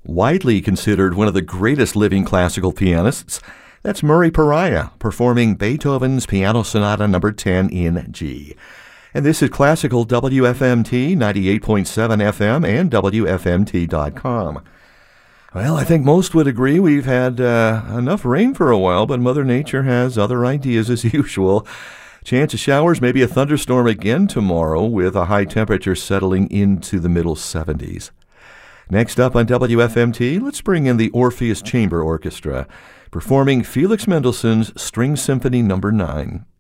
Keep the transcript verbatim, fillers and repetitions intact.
Widely considered one of the greatest living classical pianists, that's Murray Pariah, performing Beethoven's Piano Sonata number ten in G. And this is Classical W F M T, ninety-eight point seven F M and W F M T dot com. Well, I think most would agree we've had uh, enough rain for a while, but Mother Nature has other ideas as usual. Chance of showers, maybe a thunderstorm again tomorrow, with a high temperature settling into the middle seventies. Next up on W F M T, let's bring in the Orpheus Chamber Orchestra, performing Felix Mendelssohn's String Symphony number nine.